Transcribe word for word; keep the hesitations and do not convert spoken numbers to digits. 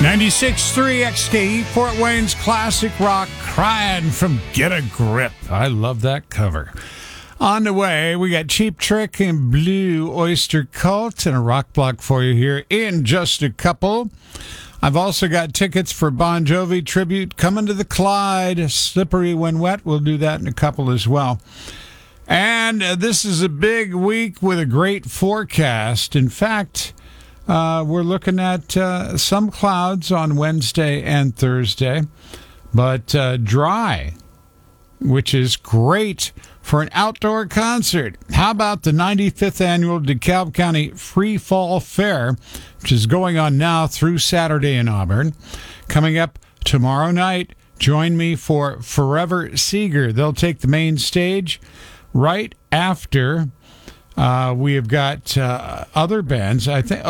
ninety-six point three X K E, Fort Wayne's classic rock, Crying from Get a Grip. I love that cover. On the way, we got Cheap Trick and Blue Oyster Cult and a rock block for you here in just a couple. I've also got tickets for Bon Jovi tribute coming to the Clyde. Slippery When Wet. We'll do that in a couple as well. And uh, this is a big week with a great forecast. In fact, uh, we're looking at uh, some clouds on Wednesday and Thursday, but uh, dry, which is great for an outdoor concert. How about the ninety-fifth annual DeKalb County Free Fall Fair, which is going on now through Saturday in Auburn? Coming up tomorrow night, join me for Forever Seeger. They'll take the main stage right after uh, we have got uh, other bands. I think.